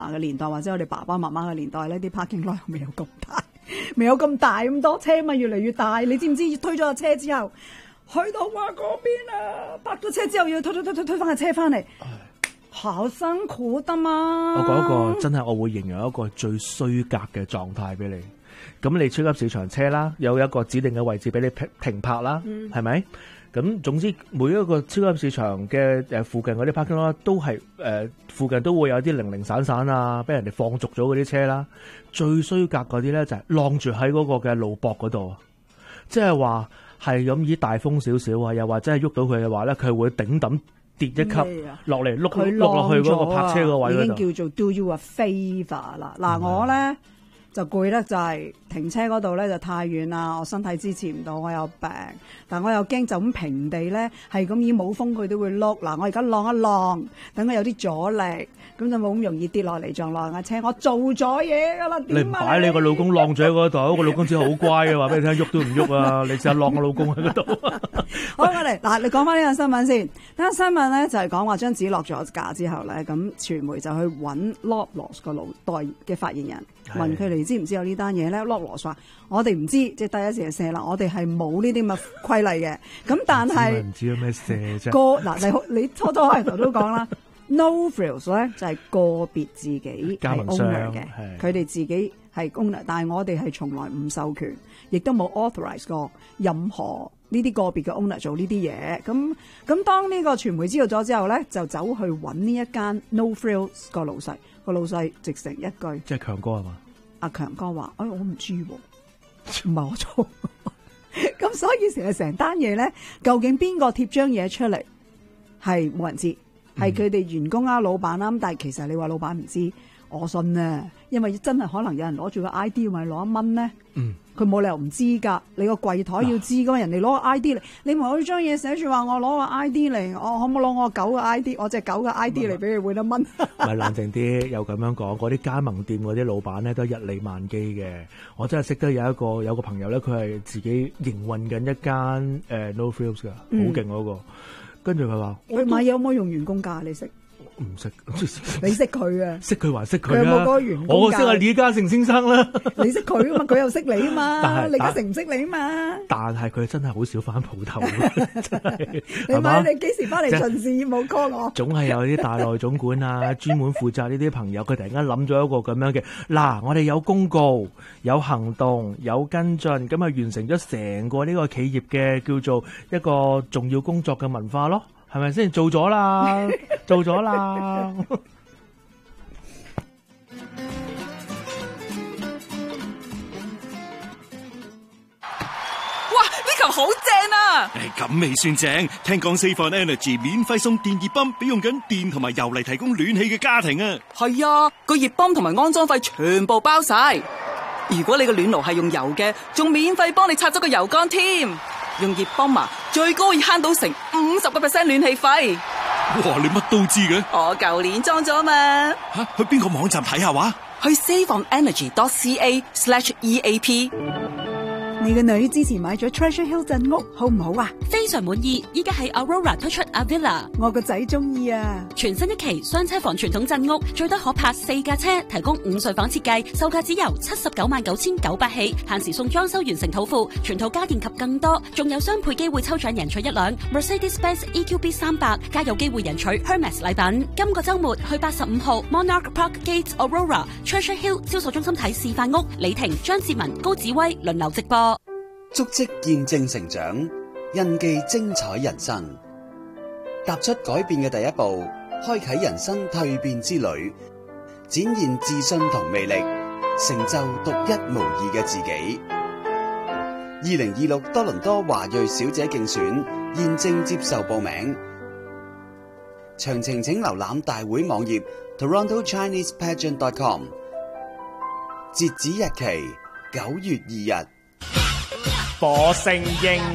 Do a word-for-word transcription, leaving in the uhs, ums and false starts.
嘅年代或者我哋爸爸媽媽嘅年代咧，啲 parking lot 未有咁大，未有咁大咁多車嘛，越嚟越大。你知唔知推咗個車之後，去到哇嗰邊啊，泊咗車之後要推推推推推翻個車翻嚟，好辛苦得嘛。 我講一個真係我會形容一個最衰格嘅狀態俾你。咁你超級市場車啦，有一個指定嘅位置俾你停停泊啦，係咪、嗯？咁總之每一個超級市場嘅誒附近嗰啲 parking lot 都係誒、呃、附近都會有啲零零散散啊，俾人哋放逐咗嗰啲車啦。最衰格嗰啲咧就係晾住喺嗰個嘅路膊嗰度，即係話係咁以大風少少啊，又或者係喐到佢嘅話咧，佢會頂抌跌一級落嚟碌碌落去嗰個泊車個位嗰度。 已經叫做 do you a favour 啦。嗱、嗯、我咧。就攰得就係停車嗰度咧就太遠啦，我身體支持唔到，我有病，但我又驚就咁平地咧係咁以冇風佢都會碌。嗱我而家晾一晾，等佢有啲阻力，咁就冇咁容易跌落嚟撞落架車。我做咗嘢噶啦，點啊？ 你唔擺你個老公晾咗喺嗰度，個老公真係好乖嘅，話俾你聽，喐都唔喐啊！你試下晾個老公喺嗰度。 好，我哋嗱，你講翻呢個新聞先。呢個新聞咧就係講話張紙落咗架之後咧，咁傳媒就去揾 Loblaws 個老代嘅發言人，問佢哋。你知唔知有呢單嘢咧？Loblaws話我哋唔知，即係第一時就射啦。我哋係冇呢啲咁嘅規例嘅。咁但係唔知有咩射啫？ 個嗱，你你初初開頭都講啦，No Frills 咧就係個別自己係 owner 嘅，佢哋自己係 owner，但係我哋係從來唔授權，亦都冇 authorize 過任何呢啲個別嘅 owner 做呢啲嘢。咁咁當呢個傳媒知道咗之後咧，就走去揾呢一間 No Frills 個老細，個老細直成一句， 即係強哥係嘛？ 阿強哥話：哎，我唔知喎，唔係我做。咁所以成日成單嘢咧，究竟邊個貼張嘢出嚟，係冇人知，係佢哋員工啊、老闆啦。咁但係其實你話老闆唔知，我信啊，因為真係可能有人攞住個 I D 咪攞一蚊咧。嗯。佢冇理由唔知㗎，你個櫃台要知㗎嘛，人哋攞個 I D 嚟，你唔係攞張嘢寫住話我攞個 I D 嚟，我可唔可以攞我狗嘅 I D， 我隻狗嘅 I D 嚟俾佢換一蚊？ 咪冷靜啲，又咁樣講，嗰啲加盟店嗰啲老闆咧都日理萬機嘅。我真係識得有一個有個朋友咧，佢係自己營運緊一間誒、呃、No Frills 㗎，好勁嗰個。跟住佢話： 佢買嘢可唔可以用員工價？你識？ 唔識， 你識佢啊？ 識佢還識佢啊？ 佢有冇嗰個員工價？ 我識阿李嘉誠先生啦。 你識佢啊嘛？佢又識你啊嘛？ 但係李嘉誠唔識你啊嘛？ 但係佢真係好少翻鋪頭，真係。 你問你幾時翻嚟巡視業務 call 我？ 總係有啲大內總管啊，專門負責呢啲朋友，佢突然間諗咗一個咁樣嘅，嗱，我哋有公告、有行動、有跟進，咁啊完成咗成個呢個企業嘅叫做一個重要工作嘅文化咯。係咪先做咗啦？做咗啦！哇， 呢球好正啊！ 誒，咁未算正，聽講 Save on Energy 免費送電熱泵俾用緊電同埋油嚟提供暖氣嘅家庭啊！ 係啊，個熱泵同埋安裝費全部包晒。如果你個暖爐係用油嘅，仲免費幫你拆咗個油缸添。用熱泵啊，最高可以慳到成五十個 percent 暖氣費。 哇，你乜都知嘅？ 我舊年裝咗嘛。 吓，去邊個網站睇下話？ 去 save on energy dot c a slash e a p。 你個女之前買咗 Treasure Hill 鎮屋，好唔好啊？ 非常滿意，依家係 Aurora 推出 Avila， 我個仔中意啊！ 全新一期雙車房傳統鎮屋，最多可泊四架車，提供五歲房設計，售價只由七十九萬九千九百起，限時送裝修完成土庫，全套家電及更多，仲有雙倍機會抽獎贏取一輛 Mercedes-Benz E Q B 三百，加有機會贏取 Hermes 禮品。今個週末去八十五號 Monarch Park Gate Aurora Treasure Hill 銷售中心睇示範屋，李婷、張志文、高子威輪流直播。 足跡見證成長，印記精彩人生。踏出改變嘅第一步，開啟人生蛻變之旅，展現自信同魅力，成就獨一無二嘅自己。二零二六多倫多華裔小姐競選現正接受報名，詳情請瀏覽大會網頁 toronto chinese pageant dot com。截止日期九月二日。 火星鷹。